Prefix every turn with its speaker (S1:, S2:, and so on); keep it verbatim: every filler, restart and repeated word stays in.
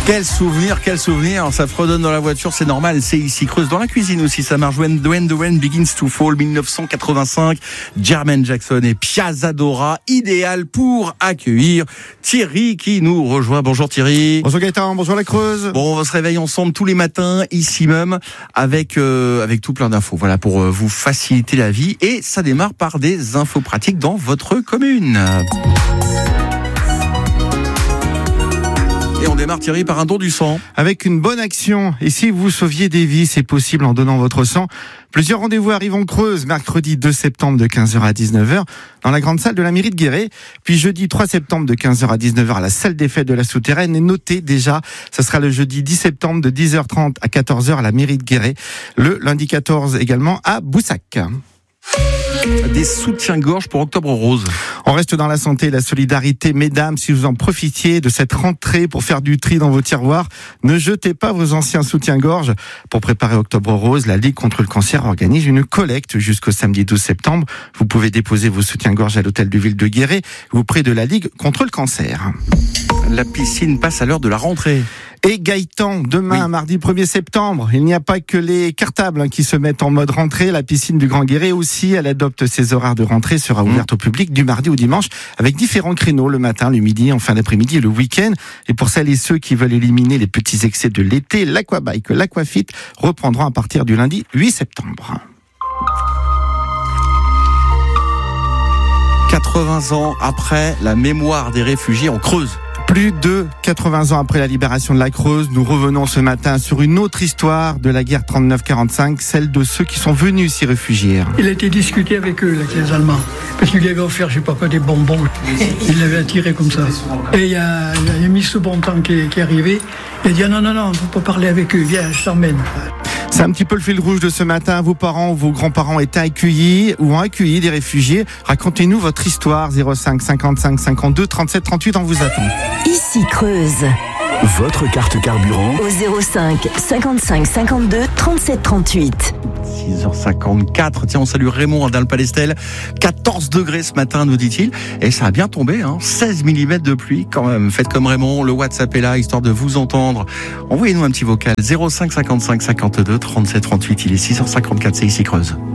S1: Quel souvenir, quel souvenir. Ça fredonne dans la voiture, c'est normal. C'est ici Creuse. Dans la cuisine aussi, ça marche. When, when the Rain Begins to Fall, dix-neuf cent quatre-vingt-cinq. Jermaine Jackson et Piazza Dora, idéal pour accueillir Thierry qui nous rejoint. Bonjour Thierry.
S2: Bonjour Gaëtan, bonjour la Creuse.
S1: Bon, on se réveille ensemble tous les matins, ici même, avec euh, avec tout plein d'infos. Voilà, pour euh, vous faciliter la vie. Et ça démarre par des infos pratiques dans votre commune. Et on démarre, Thierry, par un don du sang.
S2: Avec une bonne action. Et si vous sauviez des vies, c'est possible en donnant votre sang. Plusieurs rendez-vous arrivent en Creuse, mercredi deux septembre de quinze heures à dix-neuf heures dans la grande salle de la mairie de Guéret. Puis jeudi trois septembre de quinze heures à dix-neuf heures à la salle des fêtes de la Souterraine. Et notez déjà, ce sera le jeudi dix septembre de dix heures trente à quatorze heures à la mairie de Guéret. Le lundi quatorze également à Boussac.
S1: Des soutiens-gorge pour Octobre Rose.
S2: On reste dans la santé et la solidarité. Mesdames, si vous en profitiez de cette rentrée pour faire du tri dans vos tiroirs, ne jetez pas vos anciens soutiens-gorge. Pour préparer Octobre Rose, la Ligue contre le cancer organise une collecte jusqu'au samedi douze septembre. Vous pouvez déposer vos soutiens-gorge à l'hôtel de ville de Guéret ou auprès de la Ligue contre le cancer.
S1: La piscine passe à l'heure de la rentrée.
S2: Et Gaëtan, demain, oui. Mardi premier septembre, il n'y a pas que les cartables hein, qui se mettent en mode rentrée. La piscine du Grand Guéret aussi, elle adopte ses horaires de rentrée, sera ouverte mmh. au public du mardi au dimanche avec différents créneaux, le matin, le midi, en fin d'après-midi et le week-end. Et pour celles et ceux qui veulent éliminer les petits excès de l'été, l'Aquabike, l'Aquafit reprendront à partir du lundi huit septembre.
S1: quatre-vingts ans après la mémoire des réfugiés en Creuse.
S2: Plus de quatre-vingts ans après la libération de la Creuse, nous revenons ce matin sur une autre histoire de la guerre trente-neuf quarante-cinq, celle de ceux qui sont venus s'y réfugier.
S3: Il a été discuté avec eux, avec les Allemands, parce qu'il lui avait offert, je sais pas quoi, des bonbons. Il l'avait attiré comme ça. Et il y a, il y a mis ce bon temps qui est, qui est arrivé. Il a dit ah non, non, non, on ne peut pas parler avec eux, viens, je t'emmène.
S2: C'est un petit peu le fil rouge de ce matin. Vos parents ou vos grands-parents étaient accueillis ou ont accueilli des réfugiés. Racontez-nous votre histoire. zéro cinq cinquante-cinq cinquante-deux trente-sept trente-huit, on vous attend.
S4: Ici Creuse.
S5: Votre carte carburant
S4: au zéro cinq cinquante-cinq cinquante-deux trente-sept trente-huit.
S1: six heures cinquante-quatre. Tiens, on salue Raymond dans le Palestel. quatorze degrés ce matin, nous dit-il. Et ça a bien tombé, hein. seize millimètres de pluie quand même. Faites comme Raymond, le WhatsApp est là, histoire de vous entendre. Envoyez-nous un petit vocal. zéro cinq cinquante-cinq cinquante-deux trente-sept trente-huit. Il est six heures cinquante-quatre, c'est ici Creuse.